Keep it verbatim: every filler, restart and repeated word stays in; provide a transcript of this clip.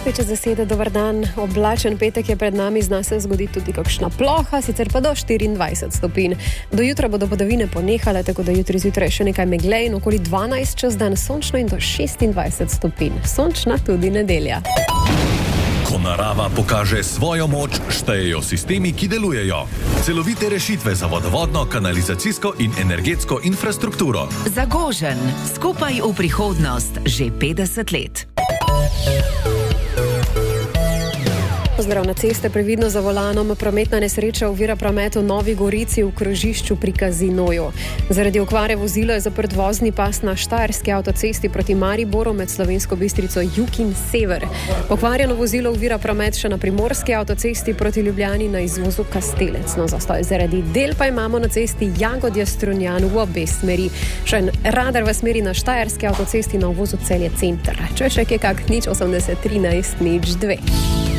Spet čez desede, dober dan. Oblačen petek je pred nami, zna se zgoditi tudi kakšna ploha, sicer pa do štiriindvajset stopinj. Do jutra bodo padavine ponehale, tako da jutri zjutraj še nekaj megle in okoli dvanajst čez dan sončno in do šestindvajset stopinj. Sončna tudi nedelja. Ko narava pokaže svojo moč, štejejo sistemi, ki delujejo. Celovite rešitve za vodovodno, kanalizacijsko in energetsko infrastrukturo. Zagožen, skupaj v prihodnost, že petdeset let. Pozdrav na ceste, previdno za volanom. Prometna nesreča ovira promet v Novi Gorici v krožišču pri Kazinoju. Zaradi okvare vozila je zaprt vozni pas na Štajerski avtocesti proti Mariboru med Slovensko Bistrico jug in sever. Pokvarjeno vozilo ovira promet še na Primorski avtocesti proti Ljubljani na izvozu Kastelec. No, zastoj zaradi del pa imamo na cesti Jagodje-Strunjan v obe smeri. Še en radar v smeri na Štajerski avtocesti na uvozu Celje Center. Če še kje kak nič osemdeset trinajst nič dve.